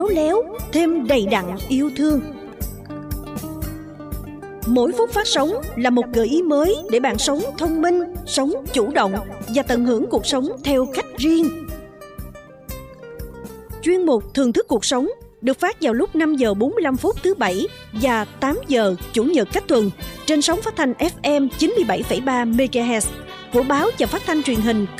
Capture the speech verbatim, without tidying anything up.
khéo léo, thêm đầy đặn yêu thương. Mỗi phút phát sóng là một gợi ý mới để bạn sống thông minh, sống chủ động và tận hưởng cuộc sống theo cách riêng. Chuyên mục Thưởng thức cuộc sống được phát vào lúc năm giờ bốn mươi lăm phút thứ Bảy và tám giờ Chủ nhật cách tuần trên sóng phát thanh ép em chín mươi bảy phẩy ba mê ga héc của báo và phát thanh truyền hình